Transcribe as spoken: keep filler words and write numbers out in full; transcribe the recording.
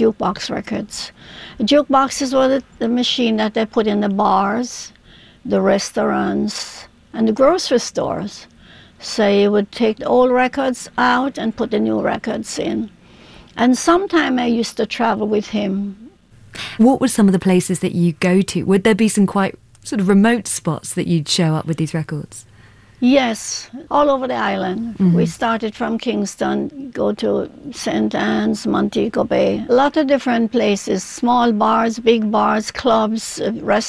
jukebox records. Jukeboxes were the, the machine that they put in the bars, the restaurants, and the grocery stores. So you would take the old records out and put the new records in. And sometime I used to travel with him. What were some of the places that you go to? Would there be some quite sort of remote spots that you'd show up with these records? Yes, all over the island. Mm-hmm. We started from Kingston, go to Saint Anne's, Montego Bay. A lot of different places, small bars, big bars, clubs, restaurants.